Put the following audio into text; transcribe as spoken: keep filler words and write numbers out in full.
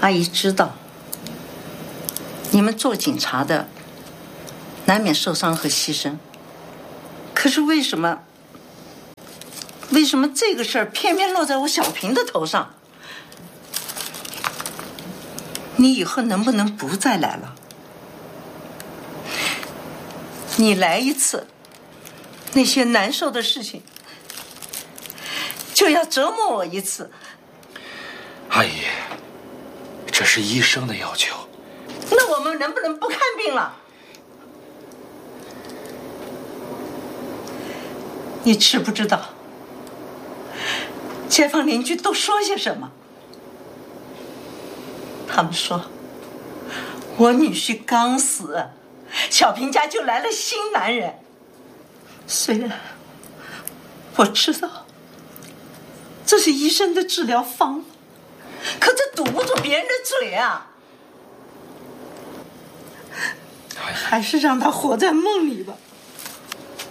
阿姨知道，你们做警察的难免受伤和牺牲，可是为什么？为什么这个事儿偏偏落在我小平的头上？你以后能不能不再来了？你来一次，那些难受的事情就要折磨我一次。 阿姨，这是医生的要求。 那我们能不能不看病了？你知不知道街坊邻居都说些什么？他们说我女婿刚死，小平家就来了新男人。虽然我知道这是医生的治疗方法，可这堵不住别人的嘴啊！还是让他活在梦里吧。